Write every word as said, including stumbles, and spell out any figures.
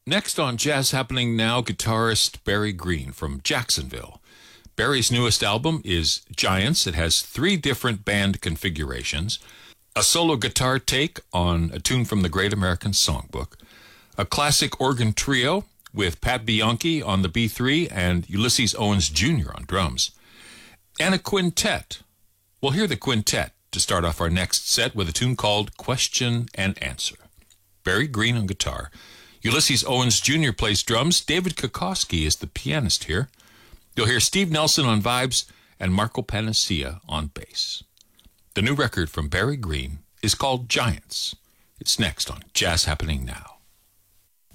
Next on Jazz Happening Now, guitarist Barry Green from Jacksonville. Barry's newest album is Giants. It has three different band configurations, a solo guitar take on a tune from the Great American Songbook, a classic organ trio with Pat Bianchi on the B three and Ulysses Owens Junior on drums, and a quintet. We'll hear the quintet to start off our next set with a tune called Question and Answer. Barry Green on guitar, Ulysses Owens Junior plays drums, David Kokoski is the pianist here. You'll hear Steve Nelson on vibes and Marco Panacea on bass. The new record from Barry Green is called Giants. It's next on Jazz Happening Now.